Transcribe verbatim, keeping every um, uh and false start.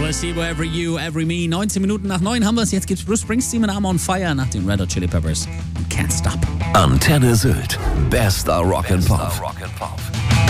Placebo, Every You, Every Me. neunzehn Minuten nach neun haben wir es. Jetzt gibt's Bruce Springsteen mit I'm on Fire nach den Red Hot Chili Peppers und Can't Stop. Antenne Sylt. Bester Rock and Pop.